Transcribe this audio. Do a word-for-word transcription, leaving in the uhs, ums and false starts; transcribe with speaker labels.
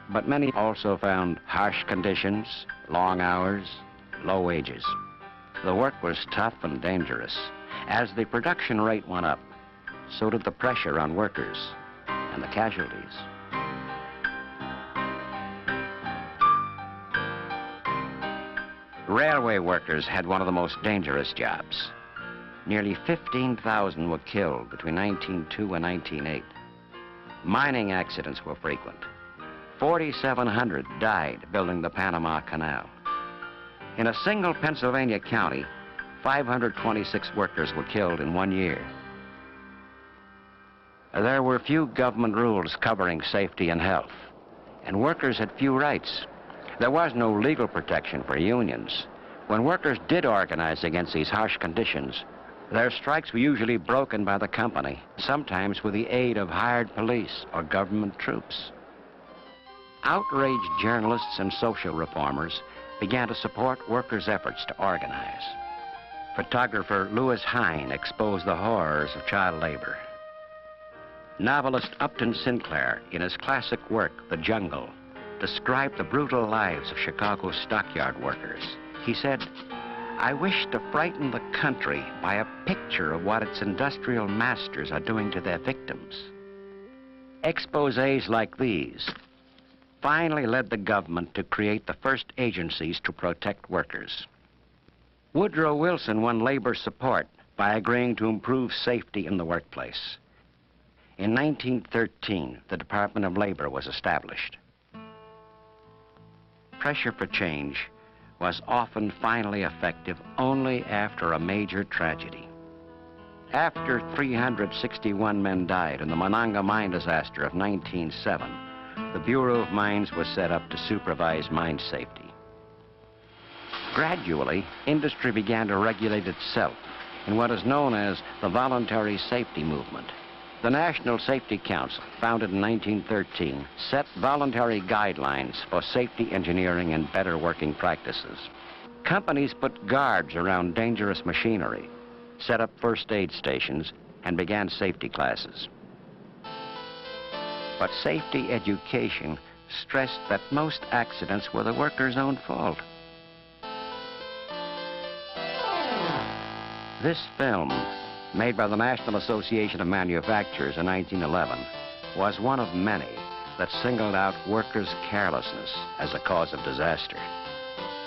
Speaker 1: But many also found harsh conditions, long hours, low wages. The work was tough and dangerous. As the production rate went up, so did the pressure on workers and the casualties. Railway workers had one of the most dangerous jobs. Nearly fifteen thousand were killed between nineteen oh two and nineteen oh eight. Mining accidents were frequent. forty-seven hundred died building the Panama Canal. In a single Pennsylvania county, five hundred twenty-six workers were killed in one year. There were few government rules covering safety and health, and workers had few rights. There was no legal protection for unions. When workers did organize against these harsh conditions, their strikes were usually broken by the company, sometimes with the aid of hired police or government troops. Outraged journalists and social reformers began to support workers' efforts to organize. Photographer Louis Hine exposed the horrors of child labor. Novelist Upton Sinclair, in his classic work, The Jungle, described the brutal lives of Chicago's stockyard workers. He said, "I wish to frighten the country by a picture of what its industrial masters are doing to their victims." Exposés like these finally led the government to create the first agencies to protect workers. Woodrow Wilson won labor support by agreeing to improve safety in the workplace. In nineteen thirteen, the Department of Labor was established. Pressure for change was often finally effective only after a major tragedy. After three hundred sixty-one men died in the Monongah mine disaster of nineteen oh seven, the Bureau of Mines was set up to supervise mine safety. Gradually, industry began to regulate itself in what is known as the voluntary safety movement. The National Safety Council, founded in nineteen thirteen, set voluntary guidelines for safety engineering and better working practices. Companies put guards around dangerous machinery, set up first aid stations, and began safety classes. But safety education stressed that most accidents were the workers' own fault. This film, made by the National Association of Manufacturers in nineteen eleven, was one of many that singled out workers' carelessness as a cause of disaster.